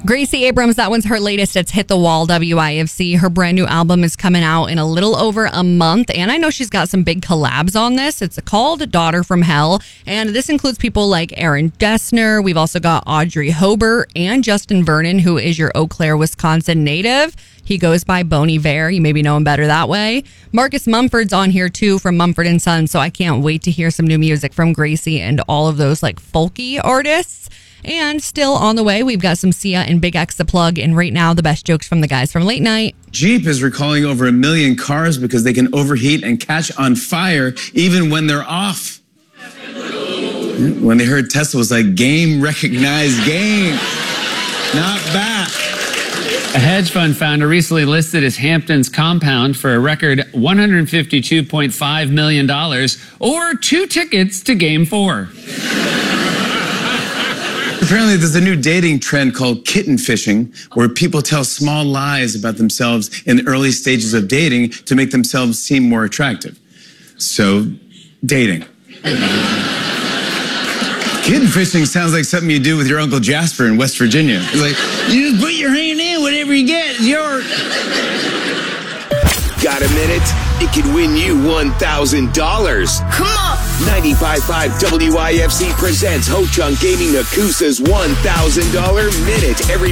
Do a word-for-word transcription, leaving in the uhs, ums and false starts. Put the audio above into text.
Gracie Abrams, that one's her latest. It's Hit the Wall, W I F C. Her brand new album is coming out in a little over a month, and I know she's got some big collabs on this. It's called Daughter from Hell, and this includes people like Aaron Dessner. We've also got Audrey Hobart and Justin Vernon, who is your Eau Claire, Wisconsin native. He goes by Bon Iver. You maybe know him better that way. Marcus Mumford's on here, too, from Mumford and Sons, so I can't wait to hear some new music from Gracie and all of those, like, folky artists. And still on the way, we've got some Sia and Big X The Plug, and right now, the best jokes from the guys from Late Night. Jeep is recalling over a million cars because they can overheat and catch on fire even when they're off. When they heard Tesla was like, game recognized game. Not bad. A hedge fund founder recently listed his Hamptons compound for a record one hundred fifty-two point five million dollars, or two tickets to Game four. Apparently, there's a new dating trend called kitten fishing, where people tell small lies about themselves in the early stages of dating to make themselves seem more attractive. So, dating. Kitten fishing sounds like something you do with your Uncle Jasper in West Virginia. It's like, you just put your hand in, whatever you get is yours. Got a minute? It could win you one thousand dollars. Come on! ninety-five point five W I F C presents Ho Chunk Gaming Nakusa's one thousand dollars Minute every